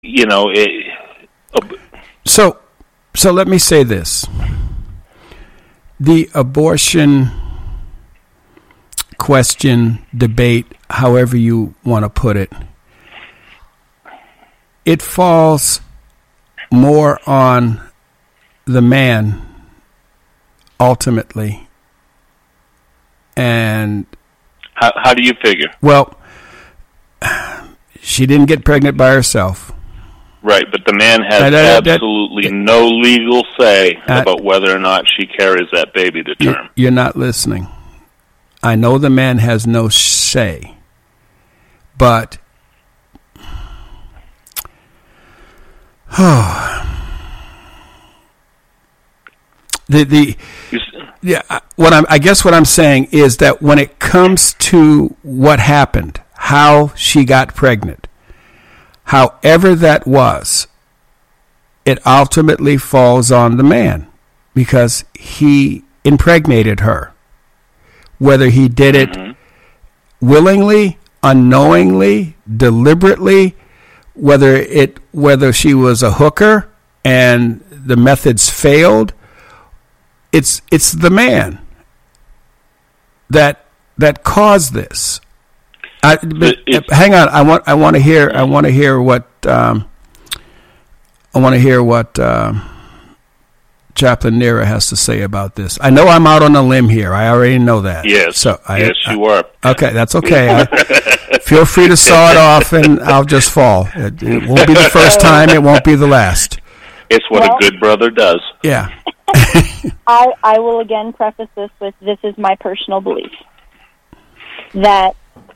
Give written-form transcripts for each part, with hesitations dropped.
you know, So let me say this. The abortion question, debate, however you want to put it, it falls more on the man ultimately. And how do you figure? Well, she didn't get pregnant by herself. Right, but the man has absolutely no legal say about whether or not she carries that baby to term. You're not listening. I know the man has no say, but I guess what I'm saying is that when it comes to what happened, how she got pregnant, however that was, it ultimately falls on the man because he impregnated her. Whether he did it willingly, unknowingly, deliberately, whether she was a hooker and the methods failed, it's the man that caused this. Hang on, I want to hear what Chaplain Nera has to say about this. I know I'm out on a limb here. I already know that. Yes. Yes, you are. Okay, that's okay. Feel free to saw it off, and I'll just fall. It won't be the first time. It won't be the last. It's what a good brother does. Yeah. I will again preface this is my personal belief that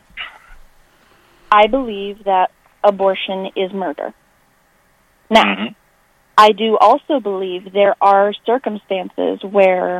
I believe that abortion is murder. Now, I do also believe there are circumstances where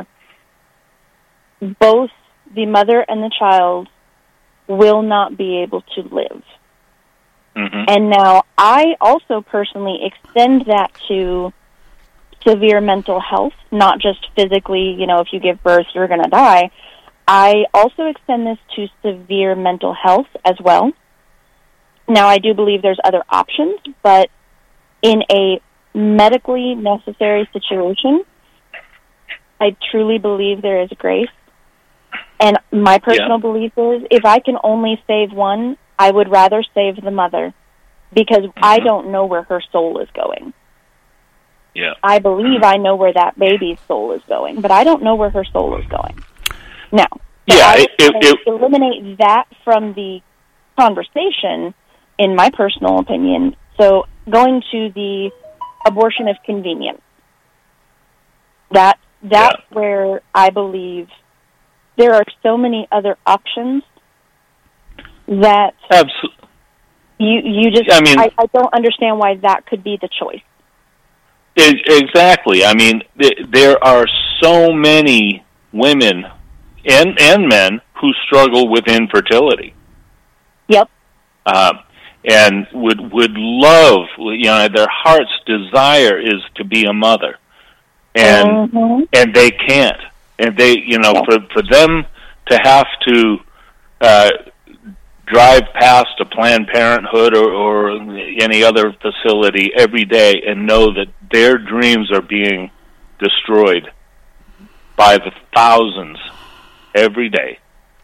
both the mother and the child will not be able to live. And now I also personally extend that to severe mental health, not just physically, if you give birth, you're going to die. I also extend this to severe mental health as well. Now, I do believe there's other options, but in a medically necessary situation, I truly believe there is grace. And my personal belief is if I can only save one, I would rather save the mother because I don't know where her soul is going. Yeah. I believe I know where that baby's soul is going, but I don't know where her soul is going. Now, eliminate that from the conversation, in my personal opinion. So going to the abortion of convenience, that's where I believe there are so many other options that you just, I don't understand why that could be the choice. Exactly. I mean, there are so many women and men who struggle with infertility. Yep. And would love, their heart's desire is to be a mother, and they can't, and they, for them to have to drive past a Planned Parenthood or any other facility every day and know that their dreams are being destroyed by the thousands every day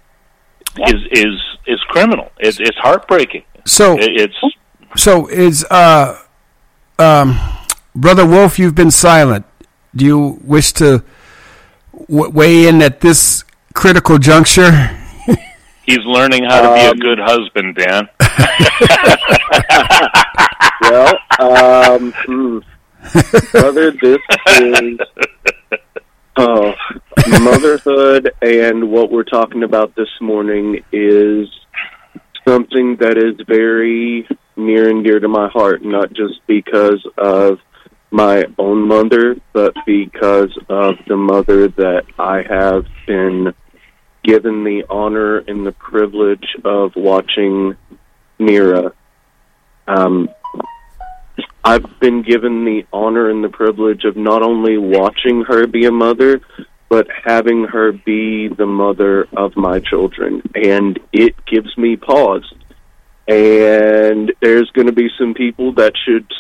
is criminal. It's heartbreaking. So is Brother Wolf, you've been silent. Do you wish to weigh in at this critical juncture? He's learning how to be a good husband, Dan. Brother, this is motherhood, and what we're talking about this morning is something that is very near and dear to my heart, not just because of my own mother, but because of the mother that I have been given the honor and the privilege of watching, Nera. I've been given the honor and the privilege of not only watching her be a mother, but having her be the mother of my children. And it gives me pause And there's going to be some people that should